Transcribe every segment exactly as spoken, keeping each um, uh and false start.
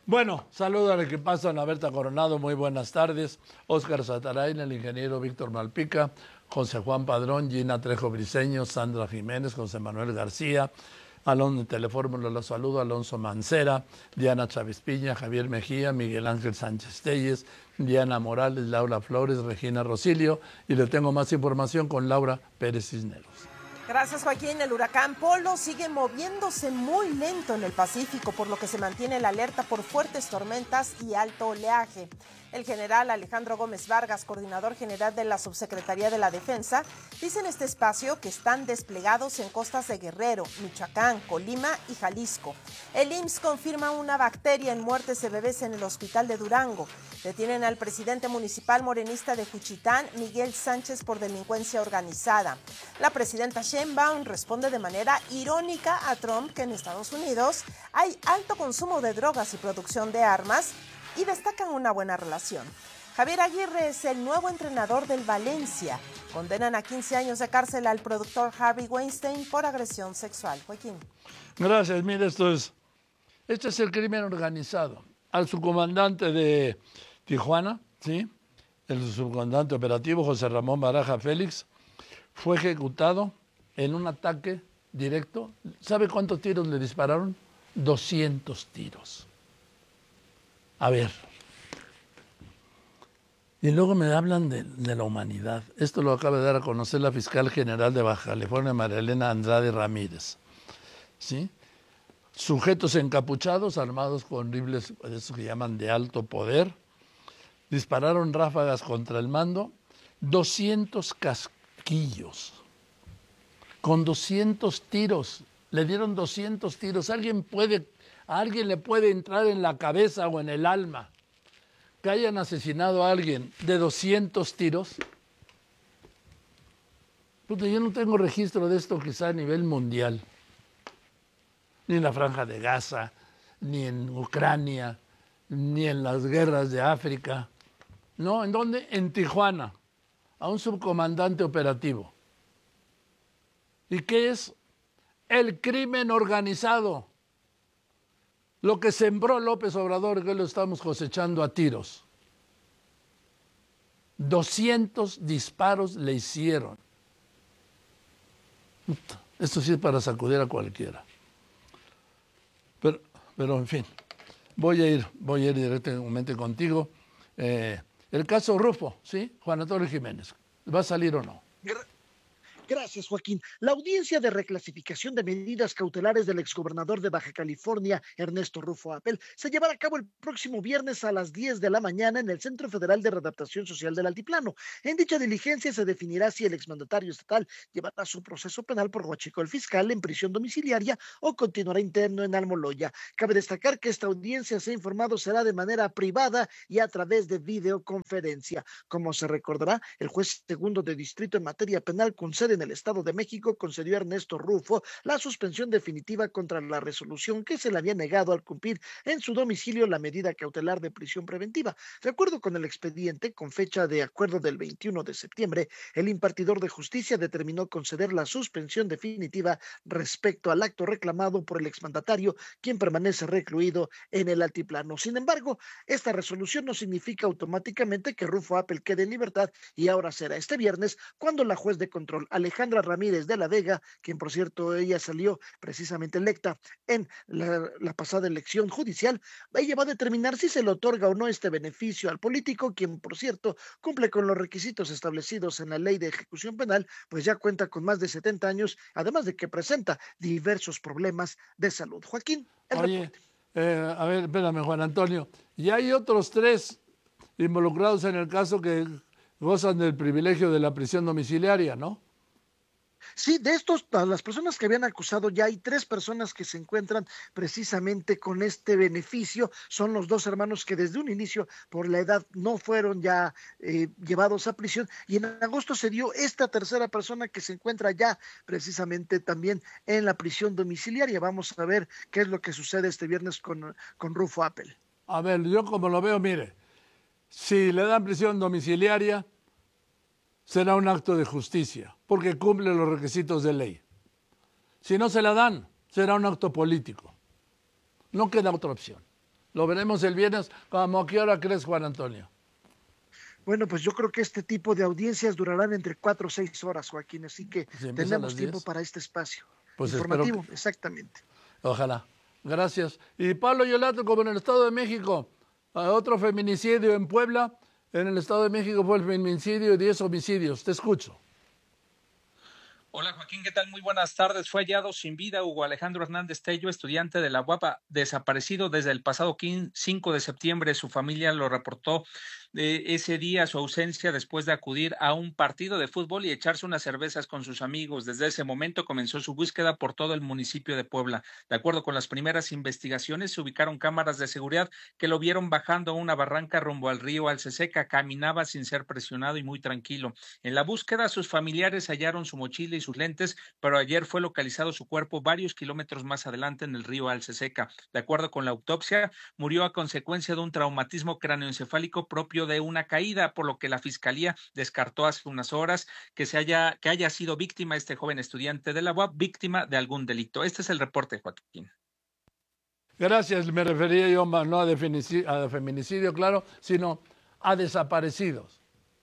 Bueno, saludo al equipazo, Ana Berta Coronado, muy buenas tardes. Óscar Satarain, el ingeniero Víctor Malpica, José Juan Padrón, Gina Trejo Briceño, Sandra Jiménez, José Manuel García, Alonso Telefórmula, los saludo, Alonso Mancera, Diana Chávez Piña, Javier Mejía, Miguel Ángel Sánchez Telles, Diana Morales, Laura Flores, Regina Rosilio, y le tengo más información con Laura Pérez Cisneros. Gracias, Joaquín. El huracán Polo sigue moviéndose muy lento en el Pacífico, por lo que se mantiene la alerta por fuertes tormentas y alto oleaje. El general Alejandro Gómez Vargas, coordinador general de la Subsecretaría de la Defensa, dice en este espacio que están desplegados en costas de Guerrero, Michoacán, Colima y Jalisco. El I M S S confirma una bacteria en muertes de bebés en el hospital de Durango. Detienen al presidente municipal morenista de Juchitán, Miguel Sánchez, por delincuencia organizada. La presidenta Sheinbaum responde de manera irónica a Trump que en Estados Unidos hay alto consumo de drogas y producción de armas, y destacan una buena relación. Javier Aguirre es el nuevo entrenador del Valencia. Condenan a quince años de cárcel al productor Harvey Weinstein por agresión sexual. Joaquín. Gracias, mire, esto es, este es el crimen organizado. Al subcomandante de Tijuana, ¿sí? El subcomandante operativo José Ramón Baraja Félix fue ejecutado en un ataque directo. ¿Sabe cuántos tiros le dispararon? doscientos tiros. A ver, y luego me hablan de, de la humanidad. Esto lo acaba de dar a conocer la fiscal general de Baja California, María Elena Andrade Ramírez. ¿Sí? Sujetos encapuchados, armados con rifles, eso que llaman de alto poder, dispararon ráfagas contra el mando, doscientos casquillos, con doscientos tiros, le dieron doscientos tiros. ¿Alguien puede... ¿A alguien le puede entrar en la cabeza o en el alma que hayan asesinado a alguien de doscientos tiros? Puta, yo no tengo registro de esto quizá a nivel mundial. Ni en la Franja de Gaza, ni en Ucrania, ni en las guerras de África. No, ¿en dónde? En Tijuana, a un subcomandante operativo. ¿Y qué es? El crimen organizado. Lo que sembró López Obrador, que lo estamos cosechando a tiros. doscientos disparos le hicieron. Esto sí es para sacudir a cualquiera. Pero, pero en fin, voy a ir, voy a ir directamente contigo. Eh, el caso Rufo, ¿sí? Juan Antonio Jiménez, ¿va a salir o no? Gracias, Joaquín. La audiencia de reclasificación de medidas cautelares del exgobernador de Baja California, Ernesto Rufo Appel, se llevará a cabo el próximo viernes a las diez de la mañana en el Centro Federal de Readaptación Social del Altiplano. En dicha diligencia se definirá si el exmandatario estatal llevará su proceso penal por huachicol fiscal en prisión domiciliaria o continuará interno en Almoloya. Cabe destacar que esta audiencia, se ha informado, será de manera privada y a través de videoconferencia. Como se recordará, el juez segundo de distrito en materia penal con sede en el Estado de México concedió a Ernesto Rufo la suspensión definitiva contra la resolución que se le había negado al cumplir en su domicilio la medida cautelar de prisión preventiva. De acuerdo con el expediente, con fecha de acuerdo del veintiuno de septiembre, el impartidor de justicia determinó conceder la suspensión definitiva respecto al acto reclamado por el exmandatario, quien permanece recluido en el altiplano. Sin embargo, esta resolución no significa automáticamente que Rufo Appel quede en libertad, y ahora será este viernes cuando la juez de control Alejandra Ramírez de la Vega, quien por cierto ella salió precisamente electa en la, la pasada elección judicial, ella va a determinar si se le otorga o no este beneficio al político, quien por cierto cumple con los requisitos establecidos en la ley de ejecución penal, pues ya cuenta con más de setenta años, además de que presenta diversos problemas de salud. Joaquín, el Oye, reporte. Eh, a ver, espérame, Juan Antonio. Y hay otros tres involucrados en el caso que gozan del privilegio de la prisión domiciliaria, ¿no? Sí, de estos, las personas que habían acusado, ya hay tres personas que se encuentran precisamente con este beneficio. Son los dos hermanos que desde un inicio, por la edad, no fueron ya eh, llevados a prisión. Y en agosto se dio esta tercera persona que se encuentra ya precisamente también en la prisión domiciliaria. Vamos a ver qué es lo que sucede este viernes con, con Rufo Appel. A ver, yo como lo veo, mire, si le dan prisión domiciliaria, será un acto de justicia, porque cumple los requisitos de ley. Si no se la dan, será un acto político. No queda otra opción. Lo veremos el viernes. ¿Cómo a qué hora crees, Juan Antonio? Bueno, pues yo creo que este tipo de audiencias durarán entre cuatro o seis horas, Joaquín, así que Si tenemos tiempo para este espacio pues informativo, que... exactamente. Ojalá. Gracias. Y Pablo Yolato, como en el Estado de México, otro feminicidio en Puebla. En el Estado de México fue el feminicidio y diez homicidios. Te escucho. Hola Joaquín, ¿qué tal? Muy buenas tardes. Fue hallado sin vida Hugo Alejandro Hernández Tello, estudiante de la U A P, desaparecido desde el pasado cinco de septiembre. Su familia lo reportó eh, ese día, su ausencia, después de acudir a un partido de fútbol y echarse unas cervezas con sus amigos. Desde ese momento comenzó su búsqueda por todo el municipio de Puebla. De acuerdo con las primeras investigaciones, se ubicaron cámaras de seguridad que lo vieron bajando a una barranca rumbo al río Alceseca. Caminaba sin ser presionado y muy tranquilo. En la búsqueda, sus familiares hallaron su mochila y sus lentes, pero ayer fue localizado su cuerpo varios kilómetros más adelante en el río Alceseca. De acuerdo con la autopsia, murió a consecuencia de un traumatismo cráneoencefálico propio de una caída, por lo que la fiscalía descartó hace unas horas que se haya que haya sido víctima este joven estudiante de la U A P, víctima de algún delito. Este es el reporte, Joaquín. Gracias, me refería yo no a, feminicidio, a feminicidio, claro, sino a desaparecidos.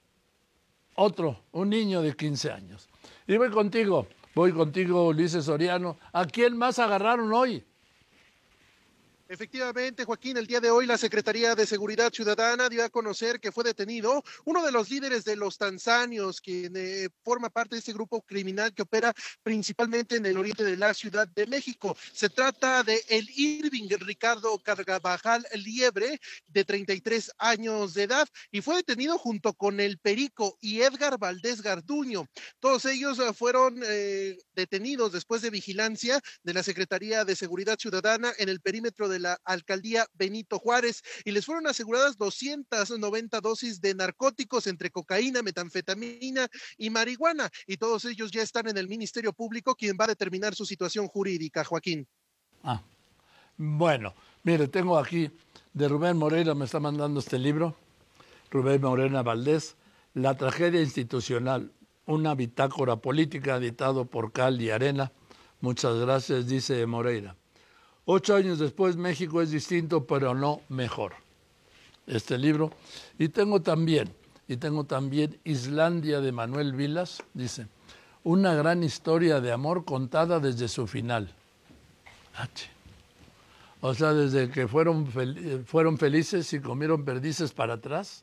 Otro, un niño de quince años. Y voy contigo, voy contigo, Ulises Soriano. ¿A quién más agarraron hoy? Efectivamente, Joaquín, el día de hoy la Secretaría de Seguridad Ciudadana dio a conocer que fue detenido uno de los líderes de los tanzanios, quien eh, forma parte de este grupo criminal que opera principalmente en el oriente de la Ciudad de México. Se trata de el Irving Ricardo Carvajal Liebre, de treinta y tres años de edad, y fue detenido junto con el Perico y Edgar Valdés Garduño. Todos ellos uh, fueron eh, detenidos después de vigilancia de la Secretaría de Seguridad Ciudadana en el perímetro de la alcaldía Benito Juárez, y les fueron aseguradas doscientas noventa dosis de narcóticos entre cocaína, metanfetamina y marihuana, y todos ellos ya están en el Ministerio Público, quien va a determinar su situación jurídica, Joaquín. Ah, bueno, mire, tengo aquí de Rubén Moreira, me está mandando este libro, Rubén Moreira Valdés, La tragedia institucional, una bitácora política, editado por Cal y Arena. Muchas gracias, dice Moreira. Ocho años después, México es distinto, pero no mejor. Este libro. Y tengo también, y tengo también Islandia de Manuel Vilas, dice, una gran historia de amor contada desde su final. H. O sea, desde que fueron, fel- fueron felices y comieron perdices para atrás.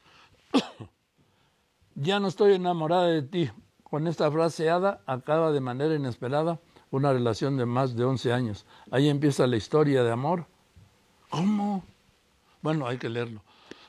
Ya no estoy enamorada de ti. Con esta frase Ada acaba de manera inesperada una relación de más de once años. Ahí empieza la historia de amor. ¿Cómo? Bueno, hay que leerlo.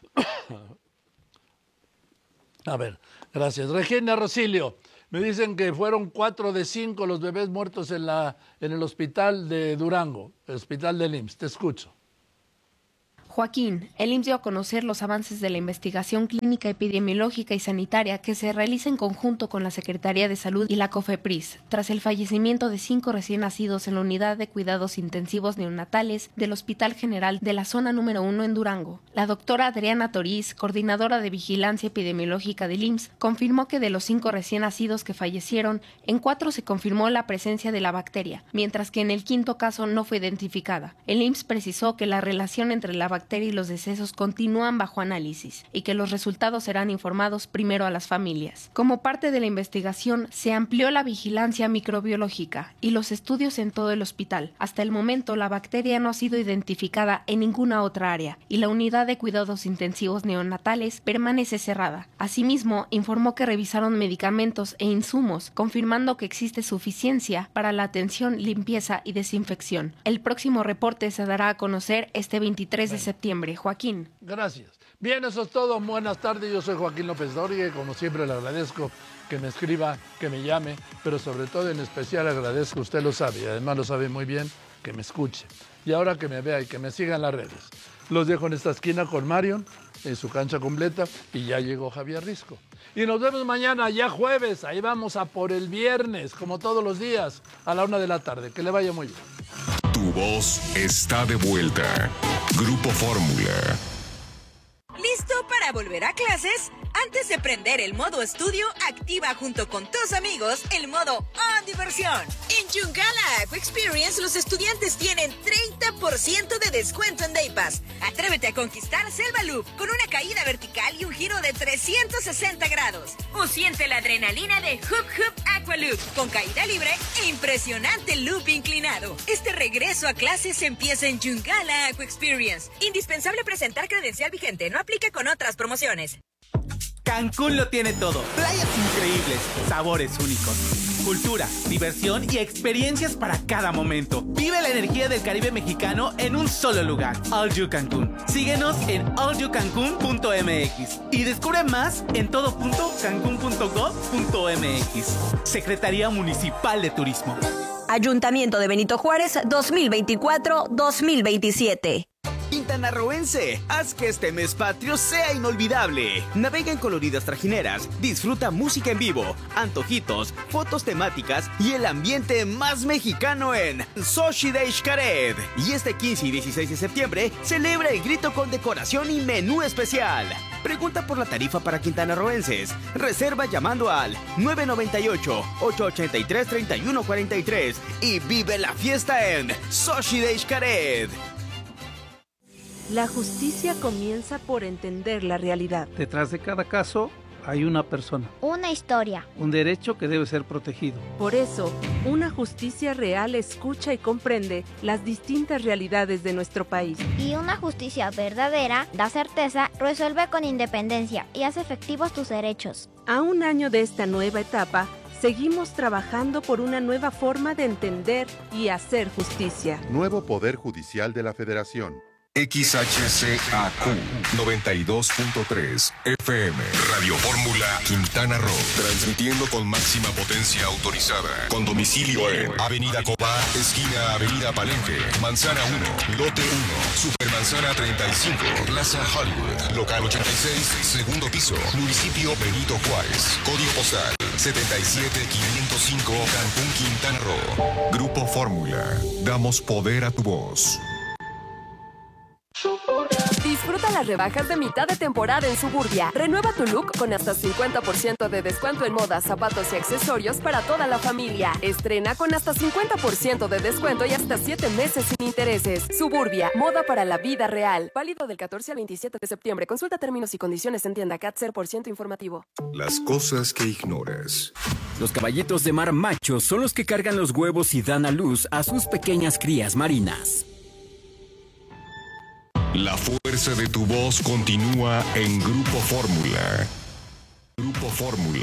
A ver, gracias. Regina Rosilio, me dicen que fueron cuatro de cinco los bebés muertos en, la, en el hospital de Durango, el hospital del I M S S. Te escucho. Joaquín, el I M S S dio a conocer los avances de la investigación clínica, epidemiológica y sanitaria que se realiza en conjunto con la Secretaría de Salud y la COFEPRIS, tras el fallecimiento de cinco recién nacidos en la unidad de cuidados intensivos neonatales del Hospital General de la Zona número uno en Durango. La doctora Adriana Toriz, coordinadora de Vigilancia Epidemiológica del I M S S, confirmó que de los cinco recién nacidos que fallecieron, en cuatro se confirmó la presencia de la bacteria, mientras que en el quinto caso no fue identificada. El I M S S precisó que la relación entre la bacteria y los decesos continúan bajo análisis y que los resultados serán informados primero a las familias. Como parte de la investigación, se amplió la vigilancia microbiológica y los estudios en todo el hospital. Hasta el momento, la bacteria no ha sido identificada en ninguna otra área y la unidad de cuidados intensivos neonatales permanece cerrada. Asimismo, informó que revisaron medicamentos e insumos, confirmando que existe suficiencia para la atención, limpieza y desinfección. El próximo reporte se dará a conocer este veintitrés de septiembre. Joaquín. Gracias. Bien, eso es todo. Buenas tardes. Yo soy Joaquín López Dóriga y como siempre le agradezco que me escriba, que me llame, pero sobre todo en especial agradezco, usted lo sabe y además lo sabe muy bien, que me escuche. Y ahora que me vea y que me siga en las redes. Los dejo en esta esquina con Marion, en su cancha completa, y ya llegó Javier Risco. Y nos vemos mañana, ya jueves. Ahí vamos a por el viernes, como todos los días, a la una de la tarde. Que le vaya muy bien. Tu voz está de vuelta. Grupo Fórmula. ¿Listo para volver a clases? Antes de prender el modo estudio, activa junto con tus amigos el modo On Diversión. En Yungala Aqua Experience, los estudiantes tienen treinta por ciento de descuento en Day Pass. Atrévete a conquistar Selva Loop con una caída vertical y un giro de trescientos sesenta grados. O siente la adrenalina de Hoop Hoop Aqua Loop con caída libre e impresionante loop inclinado. Este regreso a clases empieza en Yungala Aqua Experience. Indispensable presentar credencial vigente. No aplica con otras promociones. Cancún lo tiene todo. Playas increíbles, sabores únicos, cultura, diversión y experiencias para cada momento. Vive la energía del Caribe mexicano en un solo lugar. All You Cancún. Síguenos en all you cancún punto m x y descubre más en todo punto cancún punto gov punto m x. Secretaría Municipal de Turismo. Ayuntamiento de Benito Juárez dos mil veinticuatro dos mil veintisiete. Quintanarroense, haz que este mes patrio sea inolvidable. Navega en coloridas trajineras, disfruta música en vivo, antojitos, fotos temáticas y el ambiente más mexicano en Xochitl de Xcaret. Y este quince y dieciséis de septiembre celebra el grito con decoración y menú especial. Pregunta por la tarifa para quintanarroenses. Reserva llamando al nueve nueve ocho, ocho ocho tres, tres uno cuatro tres y vive la fiesta en Xochitl de Xcaret. La justicia comienza por entender la realidad. Detrás de cada caso hay una persona. Una historia. Un derecho que debe ser protegido. Por eso, una justicia real escucha y comprende las distintas realidades de nuestro país. Y una justicia verdadera da certeza, resuelve con independencia y hace efectivos tus derechos. A un año de esta nueva etapa, seguimos trabajando por una nueva forma de entender y hacer justicia. Nuevo Poder Judicial de la Federación. X H C A Q noventa y dos punto tres F M Radio Fórmula Quintana Roo, transmitiendo con máxima potencia autorizada, con domicilio en Avenida Cobá, esquina Avenida Palenque, Manzana uno, Lote uno, Supermanzana treinta y cinco, Plaza Hollywood, Local ochenta y seis, segundo piso, Municipio Benito Juárez, Código postal setenta y siete quinientos cinco, Cancún, Quintana Roo. Grupo Fórmula, damos poder a tu voz. Disfruta las rebajas de mitad de temporada en Suburbia. Renueva tu look con hasta cincuenta por ciento de descuento en moda, zapatos y accesorios para toda la familia. Estrena con hasta cincuenta por ciento de descuento y hasta siete meses sin intereses. Suburbia, moda para la vida real. Válido del catorce al veintisiete de septiembre. Consulta términos y condiciones en tienda Cat cero por ciento informativo. Las cosas que ignoras. Los caballitos de mar machos son los que cargan los huevos y dan a luz a sus pequeñas crías marinas. La fuerza de tu voz continúa en Grupo Fórmula. Grupo Fórmula.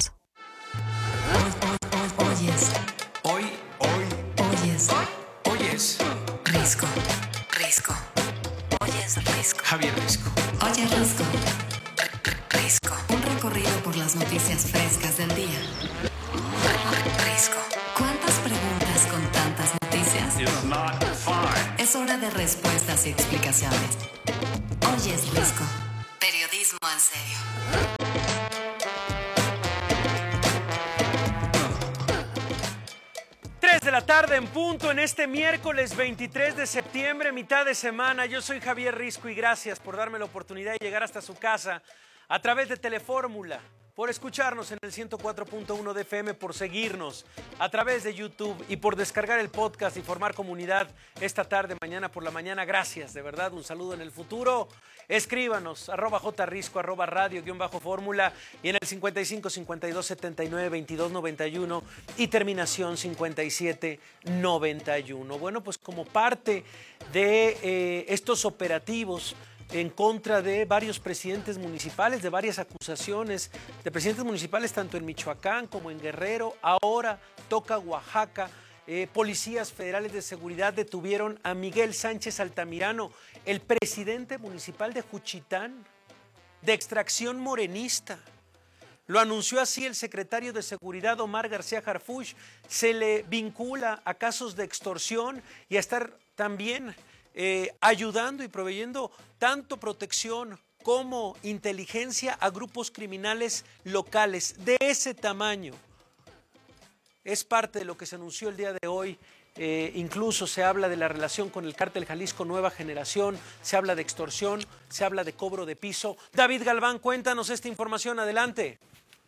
Oyes. Hoy, hoy. Oyes. Oyes. Risco. Risco. Oyes Risco. Javier Risco. Oyes Risco. Risco. Un recorrido por las noticias frescas del día. Risco. ¿Cuántas preguntas con tantas noticias? Es hora de respuestas y explicaciones. Oyes Risco. Periodismo en serio. tres de la tarde en punto en este miércoles veintitrés de septiembre, mitad de semana. Yo soy Javier Risco y gracias por darme la oportunidad de llegar hasta su casa a través de Telefórmula, por escucharnos en el ciento cuatro punto uno de F M, por seguirnos a través de YouTube y por descargar el podcast y formar comunidad esta tarde, mañana por la mañana. Gracias, de verdad, un saludo en el futuro. Escríbanos, arroba jrisco, arroba radio, guión bajo fórmula, y en el cincuenta y cinco, cincuenta y dos, setenta y nueve, veintidós, noventa y uno y terminación cincuenta y siete, noventa y uno. Bueno, pues como parte de eh, estos operativos en contra de varios presidentes municipales, de varias acusaciones de presidentes municipales tanto en Michoacán como en Guerrero, ahora toca Oaxaca. Eh, policías federales de seguridad detuvieron a Miguel Sánchez Altamirano, el presidente municipal de Juchitán, de extracción morenista. Lo anunció así el secretario de Seguridad, Omar García Harfuch. Se le vincula a casos de extorsión y a estar también eh, ayudando y proveyendo tanto protección como inteligencia a grupos criminales locales de ese tamaño. Es parte de lo que se anunció el día de hoy Eh, incluso se habla de la relación con el cártel Jalisco Nueva Generación, se habla de extorsión, se habla de cobro de piso. David Galván, cuéntanos esta información, adelante.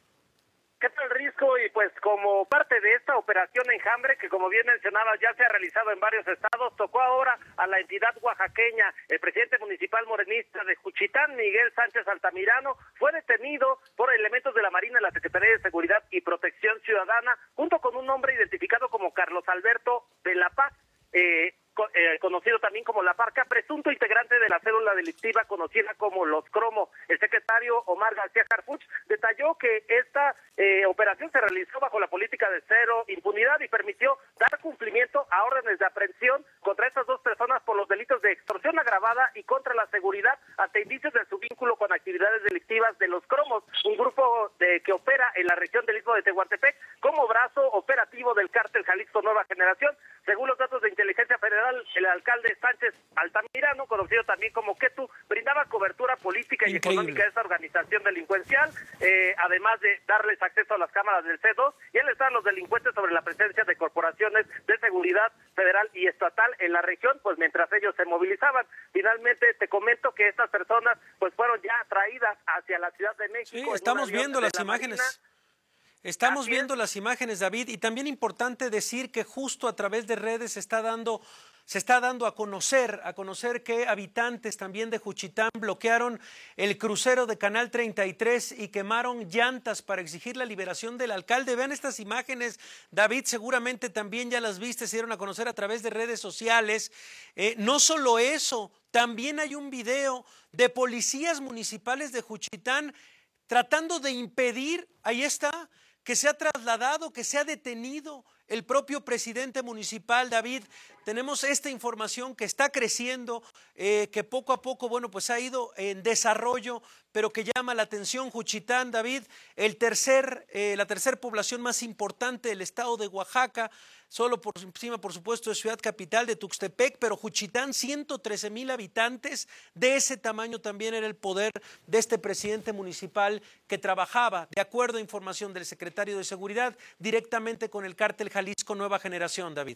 ¿Qué tal, Risco? Y pues como parte de esta operación Enjambre, que como bien mencionaba ya se ha realizado en varios estados, tocó ahora a la entidad oaxaqueña. El presidente municipal morenista de Juchitán, Miguel Sánchez Altamirano, fue detenido por elementos de la Marina, la Secretaría de Seguridad y Protección Ciudadana, junto con un hombre identificado como Carlos Alberto de la Paz, eh, Eh, conocido también como La Parca, presunto integrante de la célula delictiva conocida como Los Cromo. El secretario Omar García Harfuch detalló que esta eh, operación se realizó bajo la política de cero impunidad y permitió dar cumplimiento a órdenes de aprehensión contra estas dos personas por los delitos de extorsión agravada y contra la seguridad ante indicios de su vínculo con actividades delictivas de Los Cromos, un grupo de, que opera en la región del Istmo de Tehuantepec como brazo operativo del cártel Jalisco Nueva Generación. Según los datos de inteligencia federal, el alcalde Sánchez Altamirano, conocido también como Ketu, brindaba cobertura política y Increíble. económica a esta organización delincuencial, eh, además de darles acceso a las cámaras del C dos y alertar a los delincuentes sobre la presencia de corporaciones de seguridad federal y estatal en la región, pues mientras ellos se movilizaban. Finalmente te comento que estas personas pues fueron ya traídas hacia la Ciudad de México. Sí, estamos viendo las imágenes. Marina. Estamos Así viendo es. las imágenes, David, y también importante decir que justo a través de redes se está dando, se está dando a conocer, a conocer que habitantes también de Juchitán bloquearon el crucero de Canal treinta y tres y quemaron llantas para exigir la liberación del alcalde. Vean estas imágenes, David, seguramente también ya las viste, se dieron a conocer a través de redes sociales. Eh, no solo eso, también hay un video de policías municipales de Juchitán tratando de impedir, ahí está, que se ha trasladado, que se ha detenido el propio presidente municipal. David, tenemos esta información que está creciendo, eh, que poco a poco, bueno, pues ha ido en desarrollo, pero que llama la atención. Juchitán, David, el tercer, eh, la tercer población más importante del estado de Oaxaca, solo por encima, por supuesto, de Ciudad Capital, de Tuxtepec, pero Juchitán, ciento trece mil habitantes, de ese tamaño también era el poder de este presidente municipal que trabajaba, de acuerdo a información del secretario de Seguridad, directamente con el cártel Jalisco Nueva Generación, David.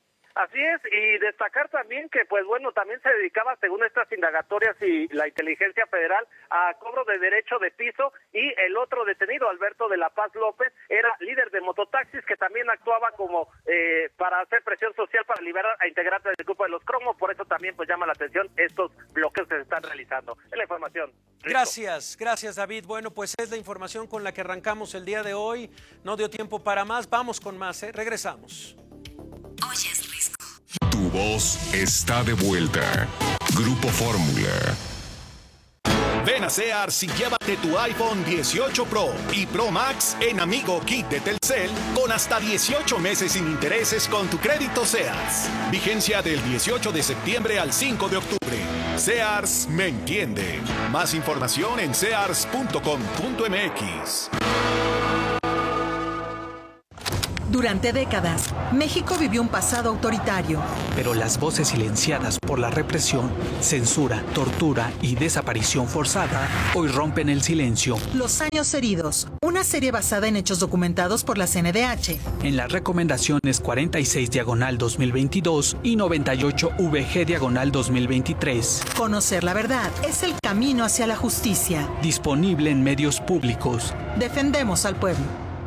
Así es, y destacar también que, pues bueno, también se dedicaba, según estas indagatorias y la inteligencia federal, a cobro de derecho de piso, y el otro detenido, Alberto de la Paz López, era líder de mototaxis que también actuaba como eh, para hacer presión social para liberar a integrantes del grupo de Los Cromos. Por eso también pues llama la atención estos bloqueos que se están realizando. Es la información. Rico. Gracias, gracias, David. Bueno, pues es la información con la que arrancamos el día de hoy. No dio tiempo para más, vamos con más, ¿eh? Regresamos. Oyes Risco. Tu voz está de vuelta. Grupo Fórmula. Ven a Sears y llévate tu iPhone dieciocho Pro y Pro Max en Amigo Kit de Telcel con hasta dieciocho meses sin intereses con tu crédito Sears. Vigencia del dieciocho de septiembre al cinco de octubre. Sears me entiende. Más información en sears punto com punto m x. Durante décadas, México vivió un pasado autoritario. Pero las voces silenciadas por la represión, censura, tortura y desaparición forzada hoy rompen el silencio. Los años heridos, una serie basada en hechos documentados por la C N D H. En las recomendaciones cuarenta y seis diagonal dos mil veintidós y noventa y ocho V G diagonal dos mil veintitrés. Conocer la verdad es el camino hacia la justicia. Disponible en medios públicos. Defendemos al pueblo.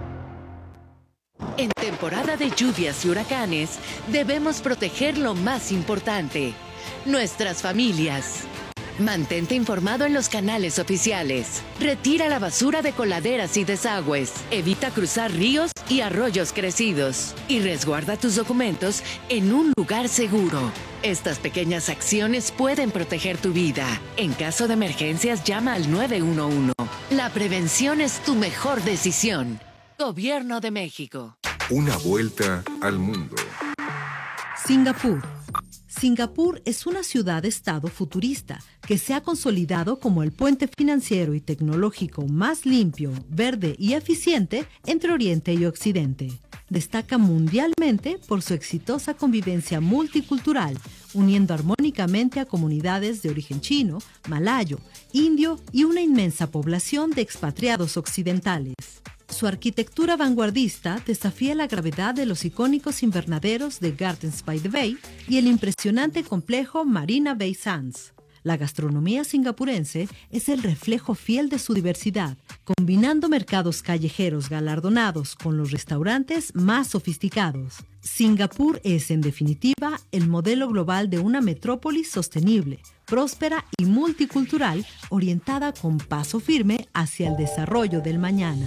En temporada de lluvias y huracanes, debemos proteger lo más importante, nuestras familias. Mantente informado en los canales oficiales. Retira la basura de coladeras y desagües. Evita cruzar ríos y arroyos crecidos. Y resguarda tus documentos en un lugar seguro. Estas pequeñas acciones pueden proteger tu vida. En caso de emergencias, llama al nueve uno uno. La prevención es tu mejor decisión. Gobierno de México. Una vuelta al mundo. Singapur. Singapur es una ciudad-estado futurista que se ha consolidado como el puente financiero y tecnológico más limpio, verde y eficiente entre Oriente y Occidente. Destaca mundialmente por su exitosa convivencia multicultural, uniendo armónicamente a comunidades de origen chino, malayo, indio y una inmensa población de expatriados occidentales. Su arquitectura vanguardista desafía la gravedad de los icónicos invernaderos de Gardens by the Bay y el impresionante complejo Marina Bay Sands. La gastronomía singapurense es el reflejo fiel de su diversidad, combinando mercados callejeros galardonados con los restaurantes más sofisticados. Singapur es, en definitiva, el modelo global de una metrópolis sostenible, próspera y multicultural, orientada con paso firme hacia el desarrollo del mañana.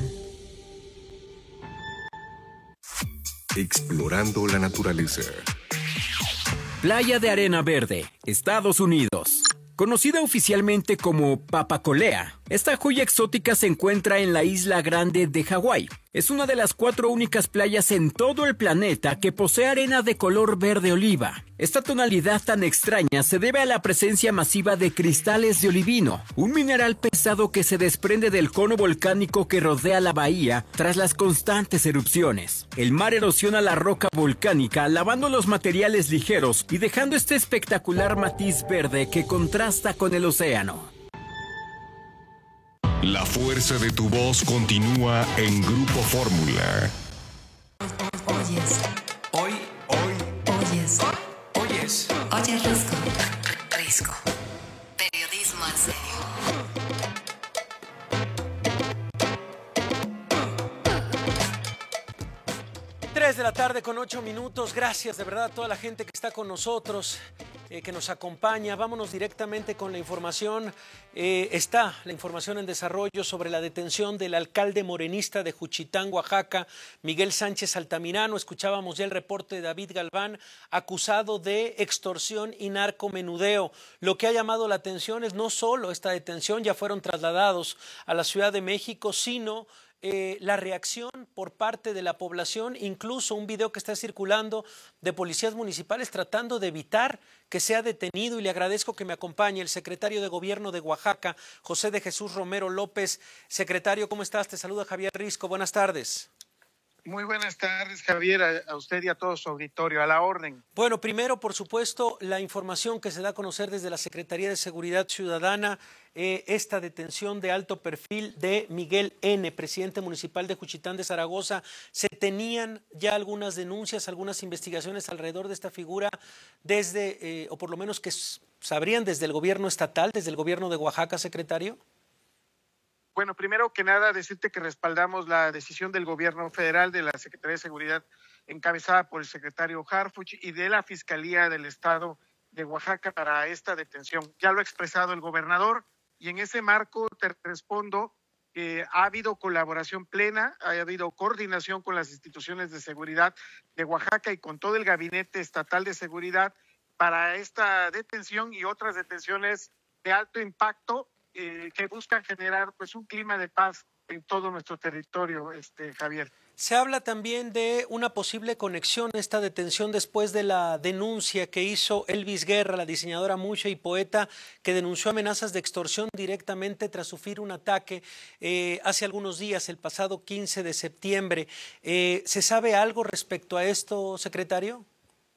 Explorando la naturaleza. Playa de Arena Verde, Estados Unidos. Conocida oficialmente como Papacolea, esta joya exótica se encuentra en la isla Grande de Hawái. Es una de las cuatro únicas playas en todo el planeta que posee arena de color verde oliva. Esta tonalidad tan extraña se debe a la presencia masiva de cristales de olivino, un mineral pesado que se desprende del cono volcánico que rodea la bahía tras las constantes erupciones. El mar erosiona la roca volcánica, lavando los materiales ligeros y dejando este espectacular matiz verde que contrasta con el océano. La fuerza de tu voz continúa en Grupo Fórmula. Oyes. Hoy, hoy. Oyes. Oyes. Oyes Risco. Risco. Periodismo en serio. tres de la tarde con ocho minutos. Gracias de verdad a toda la gente que está con nosotros, eh, que nos acompaña. Vámonos directamente con la información. Eh, está la información en desarrollo sobre la detención del alcalde morenista de Juchitán, Oaxaca, Miguel Sánchez Altamirano. Escuchábamos ya el reporte de David Galván, acusado de extorsión y narcomenudeo. Lo que ha llamado la atención es no solo esta detención, ya fueron trasladados a la Ciudad de México, sino Eh, la reacción por parte de la población, incluso un video que está circulando de policías municipales tratando de evitar que sea detenido. Y le agradezco que me acompañe el secretario de Gobierno de Oaxaca, José de Jesús Romero López. Secretario, ¿cómo estás? Te saluda Javier Risco. Buenas tardes. Muy buenas tardes, Javier, a, a usted y a todo su auditorio, a la orden. Bueno, primero, por supuesto, la información que se da a conocer desde la Secretaría de Seguridad Ciudadana, eh, esta detención de alto perfil de Miguel N., presidente municipal de Juchitán de Zaragoza. ¿Se tenían ya algunas denuncias, algunas investigaciones alrededor de esta figura desde, eh, o por lo menos que sabrían desde el gobierno estatal, desde el gobierno de Oaxaca, secretario? Bueno, primero que nada, decirte que respaldamos la decisión del gobierno federal, de la Secretaría de Seguridad, encabezada por el secretario Harfuch, y de la Fiscalía del Estado de Oaxaca para esta detención. Ya lo ha expresado el gobernador, y en ese marco te respondo que ha habido colaboración plena, ha habido coordinación con las instituciones de seguridad de Oaxaca y con todo el Gabinete Estatal de Seguridad para esta detención y otras detenciones de alto impacto, Eh, que buscan generar pues un clima de paz en todo nuestro territorio, este Javier. Se habla también de una posible conexión a esta detención después de la denuncia que hizo Elvis Guerra, la diseñadora mucha y poeta, que denunció amenazas de extorsión directamente tras sufrir un ataque eh, hace algunos días, el pasado quince de septiembre. Eh, ¿Se sabe algo respecto a esto, secretario?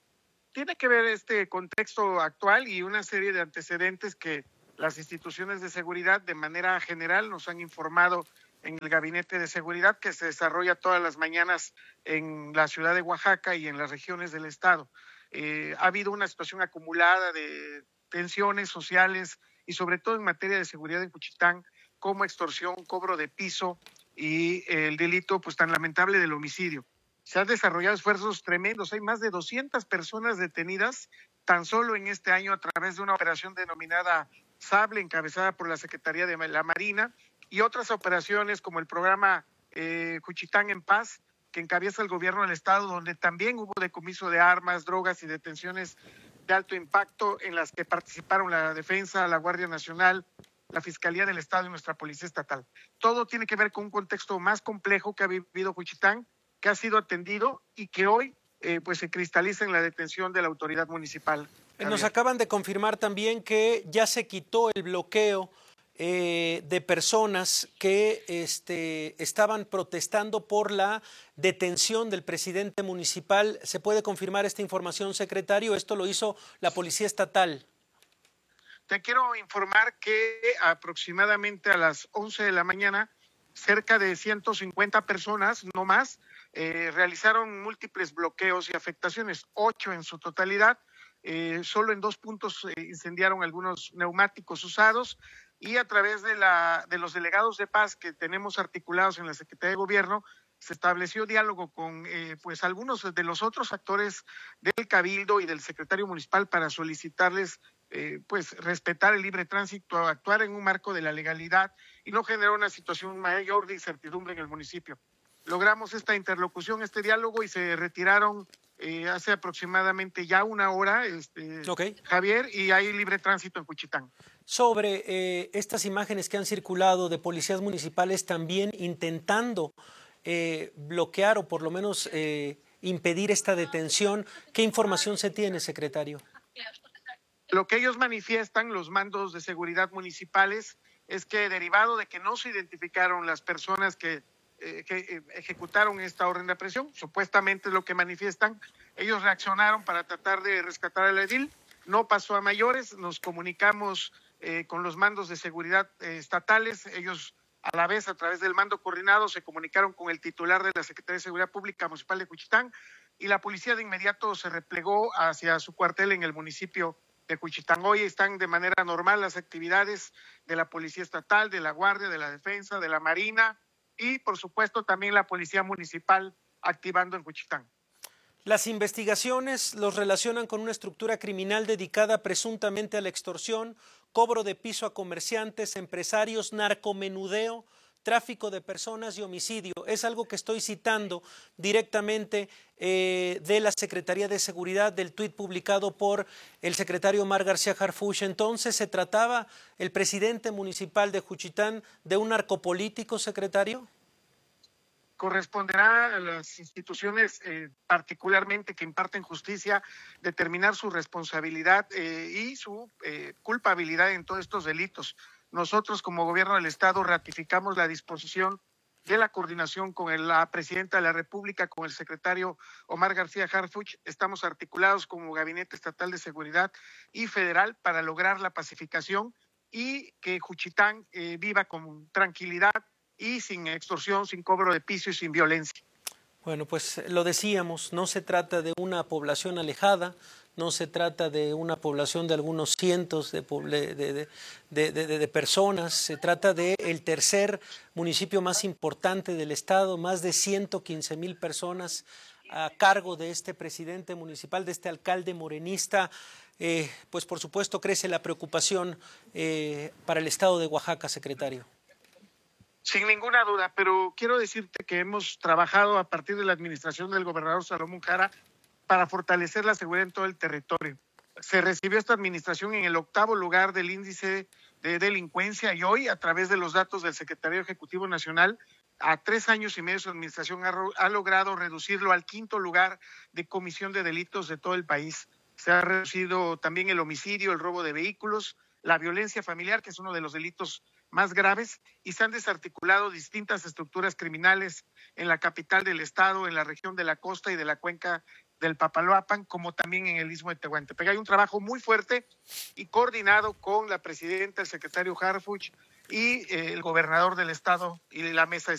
Tiene que ver este contexto actual y una serie de antecedentes que las instituciones de seguridad de manera general nos han informado en el Gabinete de Seguridad, que se desarrolla todas las mañanas en la ciudad de Oaxaca y en las regiones del estado. Eh, ha habido una situación acumulada de tensiones sociales y sobre todo en materia de seguridad en Juchitán, como extorsión, cobro de piso y el delito pues tan lamentable del homicidio. Se han desarrollado esfuerzos tremendos, hay más de doscientas personas detenidas tan solo en este año a través de una operación denominada Sable, encabezada por la Secretaría de la Marina, y otras operaciones como el programa eh, Juchitán en Paz, que encabeza el gobierno del estado, donde también hubo decomiso de armas, drogas y detenciones de alto impacto en las que participaron la Defensa, la Guardia Nacional, la Fiscalía del Estado y nuestra Policía Estatal. Todo tiene que ver con un contexto más complejo que ha vivido Juchitán, que ha sido atendido y que hoy eh, pues se cristaliza en la detención de la autoridad municipal. Nos acaban de confirmar también que ya se quitó el bloqueo eh, de personas que este, estaban protestando por la detención del presidente municipal. ¿Se puede confirmar esta información, secretario? Esto lo hizo la Policía Estatal. Te quiero informar que aproximadamente a las once de la mañana cerca de ciento cincuenta personas, no más, eh, realizaron múltiples bloqueos y afectaciones, ocho en su totalidad. Eh, solo en dos puntos eh, incendiaron algunos neumáticos usados, y a través de, la, de los delegados de paz que tenemos articulados en la Secretaría de Gobierno, se estableció diálogo con eh, pues algunos de los otros actores del Cabildo y del secretario municipal para solicitarles eh, pues respetar el libre tránsito, actuar en un marco de la legalidad y no generar una situación mayor de incertidumbre en el municipio. Logramos esta interlocución, este diálogo, y se retiraron eh, hace aproximadamente ya una hora, este, okay. Javier, y hay libre tránsito en Juchitán. Sobre eh, estas imágenes que han circulado de policías municipales también intentando eh, bloquear o por lo menos eh, impedir esta detención, ¿qué información se tiene, secretario? Lo que ellos manifiestan, los mandos de seguridad municipales, es que derivado de que no se identificaron las personas que Eh, que eh, ejecutaron esta orden de aprehensión, supuestamente es lo que manifiestan, ellos reaccionaron para tratar de rescatar al edil, no pasó a mayores, nos comunicamos eh, con los mandos de seguridad eh, estatales, ellos a la vez a través del mando coordinado se comunicaron con el titular de la Secretaría de Seguridad Pública Municipal de Juchitán, y la policía de inmediato se replegó hacia su cuartel en el municipio de Juchitán. Hoy están de manera normal las actividades de la Policía Estatal, de la Guardia, de la Defensa, de la Marina, y por supuesto también la Policía Municipal activando en Juchitán. Las investigaciones los relacionan con una estructura criminal dedicada presuntamente a la extorsión, cobro de piso a comerciantes, empresarios, narcomenudeo, tráfico de personas y homicidio. Es algo que estoy citando directamente eh, de la Secretaría de Seguridad, del tuit publicado por el secretario Omar García Harfuch. Entonces, ¿se trataba el presidente municipal de Juchitán de un narcopolítico, secretario? Corresponderá a las instituciones eh, particularmente que imparten justicia determinar su responsabilidad eh, y su eh, culpabilidad en todos estos delitos. Nosotros como gobierno del Estado ratificamos la disposición de la coordinación con la presidenta de la República, con el secretario Omar García Harfuch. Estamos articulados como Gabinete Estatal de Seguridad y Federal para lograr la pacificación y que Juchitán eh, viva con tranquilidad y sin extorsión, sin cobro de piso y sin violencia. Bueno, pues lo decíamos, no se trata de una población alejada, no se trata de una población de algunos cientos de, de, de, de, de, de personas, se trata del tercer municipio más importante del estado, más de ciento quince mil personas a cargo de este presidente municipal, de este alcalde morenista. Eh, pues por supuesto crece la preocupación eh, para el estado de Oaxaca, secretario. Sin ninguna duda, pero quiero decirte que hemos trabajado a partir de la administración del gobernador Salomón Jara para fortalecer la seguridad en todo el territorio. Se recibió esta administración en el octavo lugar del índice de delincuencia y hoy, a través de los datos del Secretario Ejecutivo Nacional, a tres años y medio su administración ha, ha logrado reducirlo al quinto lugar de comisión de delitos de todo el país. Se ha reducido también el homicidio, el robo de vehículos, la violencia familiar, que es uno de los delitos más graves, y se han desarticulado distintas estructuras criminales en la capital del estado, en la región de la costa y de la cuenca del Papaloapan, como también en el istmo de Tehuantepec. Hay un trabajo muy fuerte y coordinado con la presidenta, el secretario Harfuch y eh, el gobernador del estado y la mesa de